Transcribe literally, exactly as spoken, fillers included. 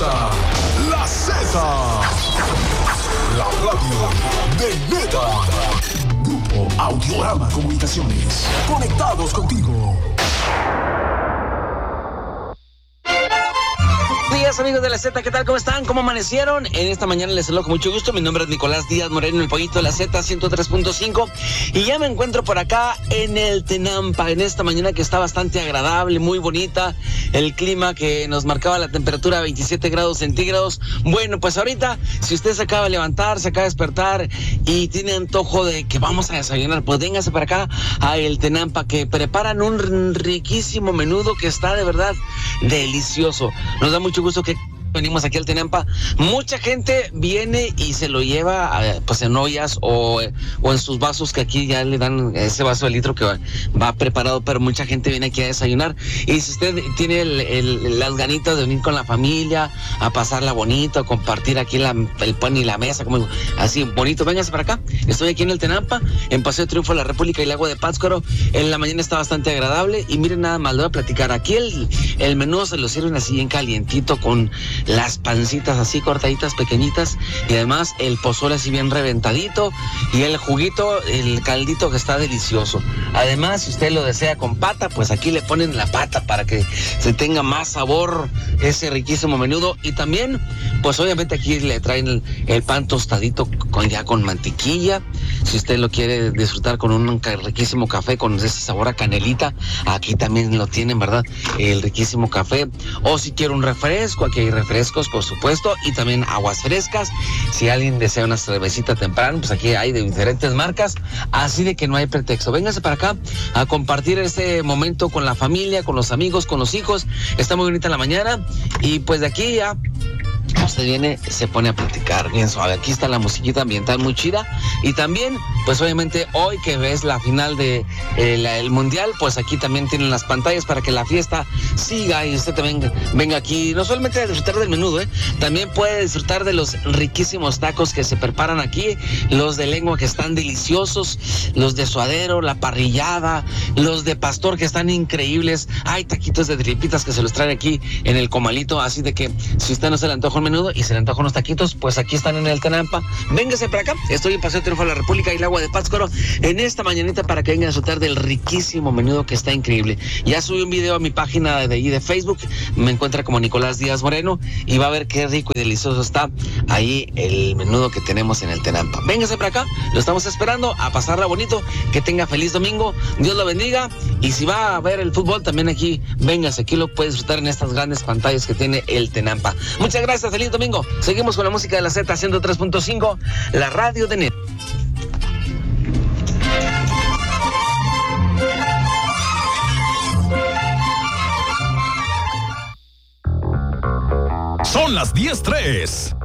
comienza La Z, la radio de Neta. Grupo Audiorama Comunicaciones, conectados contigo. Buenos días, amigos de la Z, ¿qué tal? ¿Cómo están? ¿Cómo amanecieron? En esta mañana les saludo con mucho gusto. Mi nombre es Nicolás Díaz Moreno, el pollito de la Z ciento tres punto cinco. Y ya me encuentro por acá en el Tenampa, en esta mañana que está bastante agradable, muy bonita. El clima que nos marcaba la temperatura veintisiete grados centígrados. Bueno, pues ahorita, si usted se acaba de levantar, se acaba de despertar y tiene antojo de que vamos a desayunar, pues véngase para acá a el Tenampa, que preparan un riquísimo menudo que está de verdad delicioso. Nos da mucho gusto que venimos aquí al Tenampa. Mucha gente viene y se lo lleva pues en ollas o, o en sus vasos, que aquí ya le dan ese vaso de litro que va, va preparado, pero mucha gente viene aquí a desayunar. Y si usted tiene el, el, las ganitas de venir con la familia a pasarla bonito, a compartir aquí la, el pan y la mesa, como así bonito, véngase para acá. Estoy aquí en el Tenampa, en Paseo Triunfo de la República y Lago de Pátzcuaro. En la mañana está bastante agradable y miren, nada más le voy a platicar. Aquí el, el menú se lo sirven así bien calientito, con las pancitas así cortaditas, pequeñitas, y además el pozole así bien reventadito, y el juguito, el caldito que está delicioso. Además, si usted lo desea con pata, pues aquí le ponen la pata para que se tenga más sabor ese riquísimo menudo. Y también, pues obviamente aquí le traen el, el pan tostadito con ya con mantequilla. Si usted lo quiere disfrutar con un riquísimo café con ese sabor a canelita, aquí también lo tienen, ¿verdad? El riquísimo café. O si quiere un refresco, aquí hay refrescos, por supuesto, y también aguas frescas. Si alguien desea una cervecita temprano, pues aquí hay de diferentes marcas, así de que no hay pretexto. Véngase para acá a compartir este momento con la familia, con los amigos, con los hijos. Está muy bonita la mañana y pues de aquí ya usted viene, se pone a platicar bien suave. Aquí está la musiquita ambiental muy chida. Y también, pues obviamente hoy que ves la final de eh, la, el mundial, pues aquí también tienen las pantallas para que la fiesta siga y usted también venga aquí, no solamente a disfrutar del menudo, ¿eh? También puede disfrutar de los riquísimos tacos que se preparan aquí, los de lengua que están deliciosos, los de suadero, la parrillada, los de pastor que están increíbles. Hay taquitos de tripitas que se los traen aquí en el comalito, así de que si usted no se le antoja un menudo y se le antojan unos taquitos, pues aquí están en el Tenampa. Véngase para acá. Estoy en Paseo Triunfo de la República y Lago de Pátzcuaro en esta mañanita para que vengan a disfrutar del riquísimo menudo que está increíble. Ya subí un video a mi página de ahí de Facebook, me encuentra como Nicolás Díaz Moreno y va a ver qué rico y delicioso está ahí el menudo que tenemos en el Tenampa. Véngase para acá, lo estamos esperando a pasarla bonito, que tenga feliz domingo, Dios lo bendiga, y si va a ver el fútbol también aquí, véngase, aquí lo puede disfrutar en estas grandes pantallas que tiene el Tenampa. Muchas gracias, feliz domingo. Seguimos con la música de la Z ciento tres punto cinco, la radio de Net. Son las diez tres.